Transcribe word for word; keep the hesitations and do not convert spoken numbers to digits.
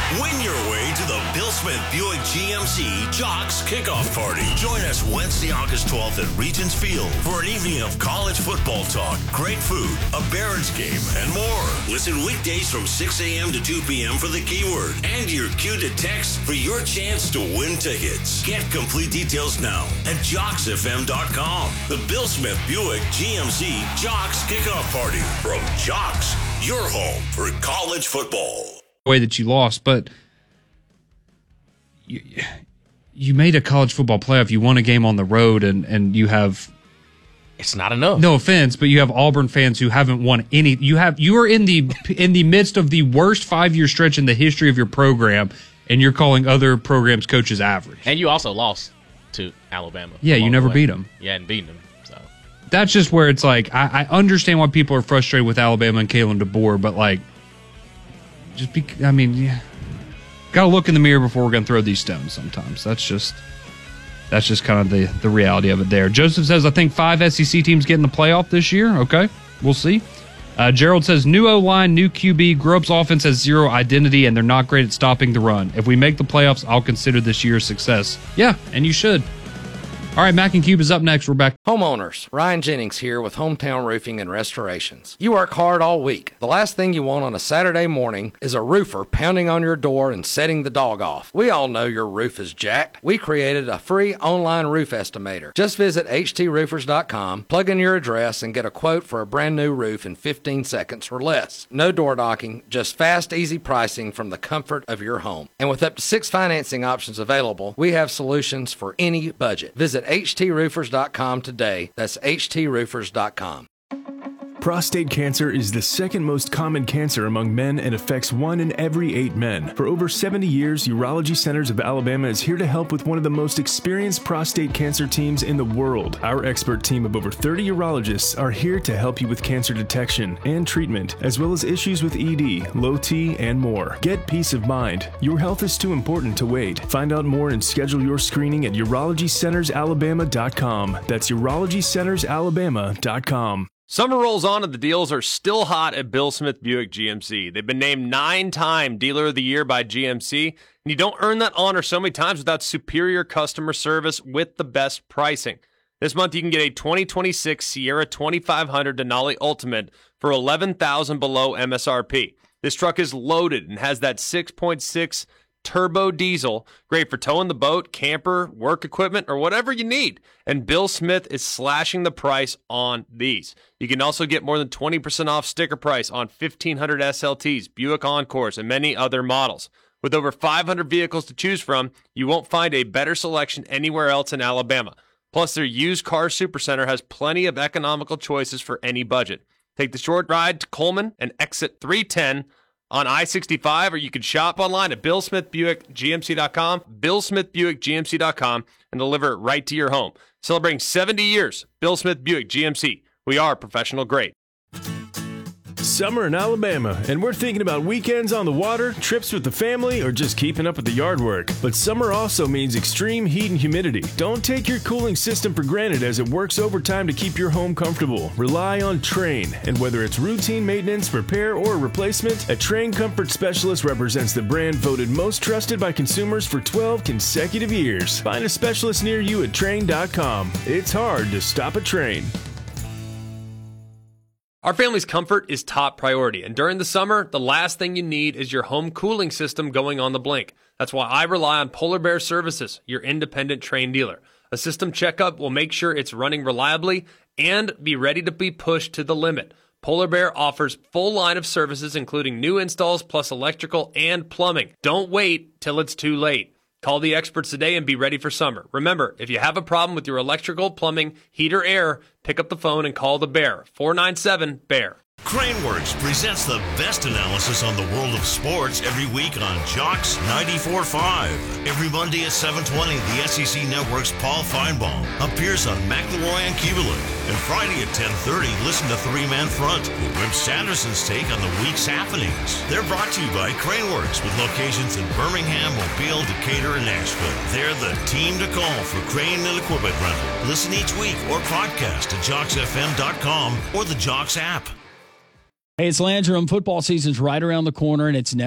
Win your way to the Bill Smith Buick G M C Jocks Kickoff Party. Join us Wednesday, August twelfth at Regents Field for an evening of college football talk, great food, a Barons game, and more. Listen weekdays from six a.m. to two p.m. for the keyword and your cue to text for your chance to win tickets. Get complete details now at jocks f m dot com. The Bill Smith Buick G M C Jocks Kickoff Party from Jocks, your home for college football. Way that you lost, but you, you made a college football playoff. You won a game on the road, and and you have. It's not enough. No offense, but you have Auburn fans who haven't won any. You have you are in the in the midst of the worst five year stretch in the history of your program, and you're calling other programs' coaches average. And you also lost to Alabama. Yeah, you never beat them. You hadn't beaten them, so that's just where it's like I, I understand why people are frustrated with Alabama and Kalen DeBoer, but like. Just be, I mean, yeah, got to look in the mirror before we're going to throw these stones sometimes. That's just that's just kind of the, the reality of it there. Joseph says, I think five S E C teams get in the playoff this year. Okay, we'll see. Uh, Gerald says, new O-line, new Q B, Grope's offense has zero identity, and they're not great at stopping the run. If we make the playoffs, I'll consider this year a success. Yeah, and you should. All right, Mac and Cube is up next. We're back. Homeowners, Ryan Jennings here with Hometown Roofing and Restorations. You work hard all week. The last thing you want on a Saturday morning is a roofer pounding on your door and setting the dog off. We all know your roof is jacked. We created a free online roof estimator. Just visit h t roofers dot com, plug in your address, and get a quote for a brand new roof in fifteen seconds or less. No door knocking, just fast, easy pricing from the comfort of your home. And with up to six financing options available, we have solutions for any budget. Visit h t roofers dot com today. That's h t roofers dot com. Prostate cancer is the second most common cancer among men and affects one in every eight men. For over seventy years, Urology Centers of Alabama is here to help with one of the most experienced prostate cancer teams in the world. Our expert team of over thirty urologists are here to help you with cancer detection and treatment, as well as issues with E D, low T, and more. Get peace of mind. Your health is too important to wait. Find out more and schedule your screening at urology centers alabama dot com. That's urology centers alabama dot com. Summer rolls on and the deals are still hot at Bill Smith Buick G M C. They've been named nine-time Dealer of the Year by G M C, and you don't earn that honor so many times without superior customer service with the best pricing. This month you can get a twenty twenty-six Sierra twenty-five hundred Denali Ultimate for eleven thousand dollars below M S R P. This truck is loaded and has that six point six turbo diesel, great for towing the boat, camper, work equipment, or whatever you need. And Bill Smith is slashing the price on these. You can also get more than twenty percent off sticker price on fifteen hundred S L Ts, Buick Encores, and many other models. With over five hundred vehicles to choose from, you won't find a better selection anywhere else in Alabama. Plus, their used car supercenter has plenty of economical choices for any budget. Take the short ride to Coleman and exit three ten on I sixty-five, or you can shop online at bill smith buick g m c dot com, bill smith buick g m c dot com, and deliver it right to your home. Celebrating seventy years, Bill Smith Buick G M C. We are professional grade. Summer in Alabama, and we're thinking about weekends on the water, trips with the family, or just keeping up with the yard work. But summer also means extreme heat and humidity. Don't take your cooling system for granted as it works overtime to keep your home comfortable. Rely on Trane, and whether it's routine maintenance, repair, or replacement, a Trane Comfort Specialist represents the brand voted most trusted by consumers for twelve consecutive years. Find a specialist near you at Trane dot com. It's hard to stop a Trane. Our family's comfort is top priority, and during the summer, the last thing you need is your home cooling system going on the blink. That's why I rely on Polar Bear Services, your independent Trane dealer. A system checkup will make sure it's running reliably and be ready to be pushed to the limit. Polar Bear offers full line of services, including new installs plus electrical and plumbing. Don't wait till it's too late. Call the experts today and be ready for summer. Remember, if you have a problem with your electrical, plumbing, heat, or air, pick up the phone and call the Bear. four nine seven, B E A R. Craneworks presents the best analysis on the world of sports every week on Jocks ninety-four point five. Every Monday at seven twenty, the S E C Network's Paul Feinbaum appears on McElroy and Kubelik. And Friday at ten thirty, listen to Three Man Front with Wimp Sanderson's take on the week's happenings. They're brought to you by Craneworks with locations in Birmingham, Mobile, Decatur, and Nashville. They're the team to call for crane and equipment rental. Listen each week or podcast at jocks f m dot com or the Jocks app. Hey, it's Landrum. Football season's right around the corner, and it's never